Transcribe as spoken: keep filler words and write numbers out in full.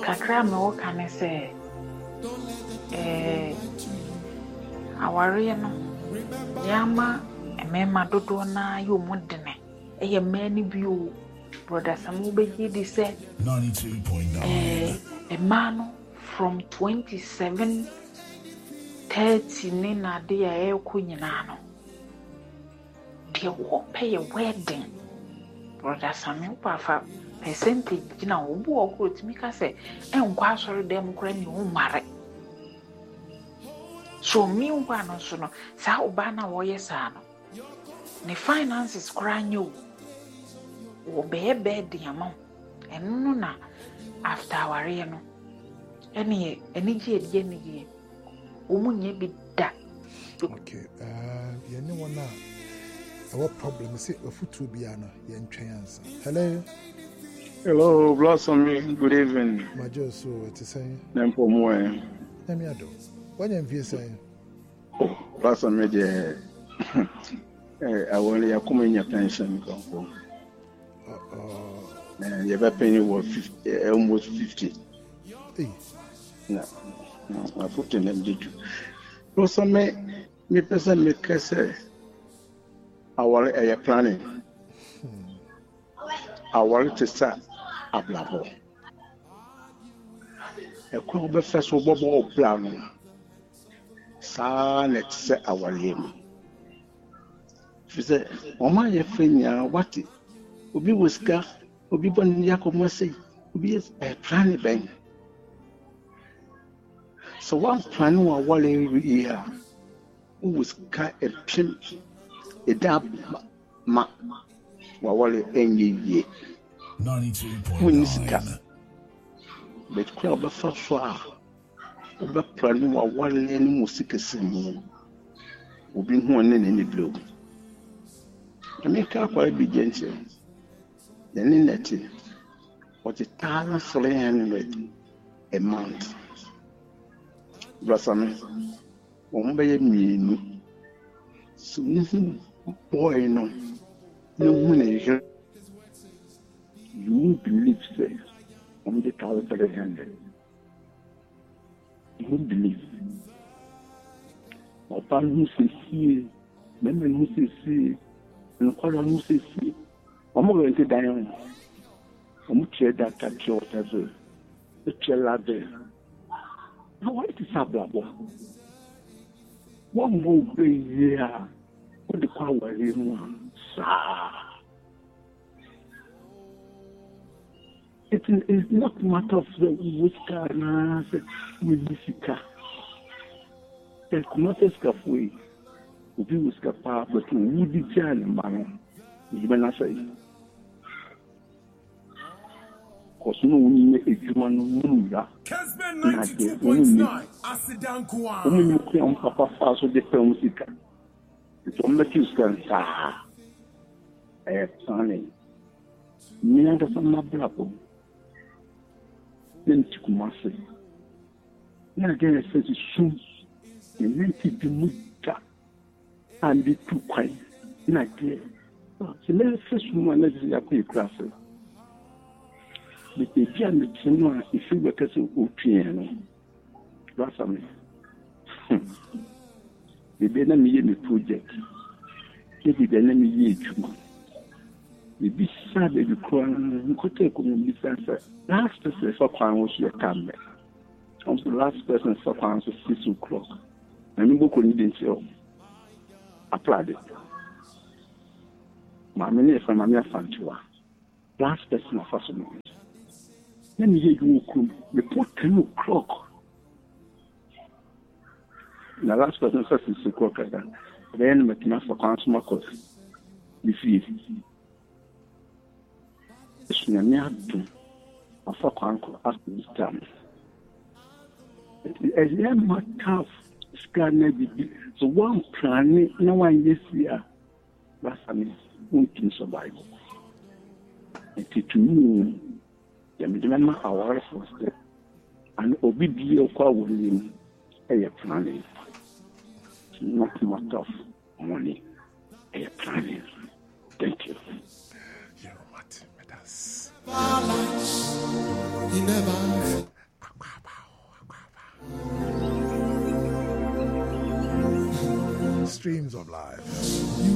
kakra me wo kan say eh aware no yama emema dodo na yo modene eye mani bio brother Samu be di say ninety-two point nine eh emano from twenty-seven thirty ne na de ya ekwo nyina no de wo pay a wedding brother Samu pafa percentage gina obu okro timi ka say enkwa asori dem kra ni wo mare so mi wa no so no sa oba na wo yesa no ne finances kra nyo wo be be de amount enu na after aware no eni eni je de eni je omunye bi da. Okay, uh ye ne wona our problem is a futu bia no ye ntwen ansa. Hello. Hello, Blossom. Good evening. Majo, so it is saying. Nempo mo eh. Nami ado. When you feel saying. Blossom me je eh I want you come in your pension go. Uh uh eh you be paying was almost fifty. Eh. No. No, I put in them did you. Blossom me me person me kese our eh planning. Our to start ablabo. E ko be feso bobo plan. Sa let say our yem. Fi say o ma ye fenya wati. Obi woska, obi bon yakomo say, obi is a plan ben. So one plan wa wale here. Who was ka a pim a dab ma wa wale enye ye. ninety-two point nine. But crowd be fa so a oba plan wa wale ni musika simu. Obi hu ne ne blow. America kwa bi gentle. The net what it thousand three hundred a month. Blossom. Ombe mi so boy no no money you won't believe say on the thousand three hundred you won't believe opa no se see meme no se see no kwara no se see omo go into dan omo che da ka che whatever the che lade now what is ablabo one more year what the power is one sir it is not matter of the which can musica it's not a scaffold if you scaffold but you be jan man you better say cause no one is human no Kesben ninety-two point nine Asidankwa. Omo you can papa faso de musica it's on the Houston sa eh funny me and some mablabo then tikumase na get sense soon the ninety bi muta and the two kwai na get so le first one na just ya ku class the piano no if you were to go piano that's me the be na me me project the be na me ye juma the be sad the kwan ko te ko me sense last person for kwan was your come comes the last person for kwan so six o'clock na me go ko ni den say applaud ma me ne fa ma me afantua last person for so let me hear you come report ten o'clock. The last person says six o'clock again. Then make me for consumer cost. The fee. It's not near to a for consumer at this time. As a matter of scan, so one plan, no one yes here. That's I mean, we can survive. It to me. The minimum hours was there, and obedience of willing a planning, not much of money, a planning. Thank you. You know what? That's streams of life.